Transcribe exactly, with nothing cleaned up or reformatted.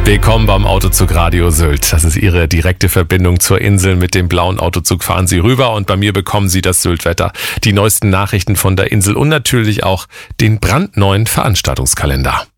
Willkommen beim Autozug Radio Sylt. Das ist Ihre direkte Verbindung zur Insel. Mit dem blauen Autozug fahren Sie rüber und bei mir bekommen Sie das Syltwetter, die neuesten Nachrichten von der Insel und natürlich auch den brandneuen Veranstaltungskalender.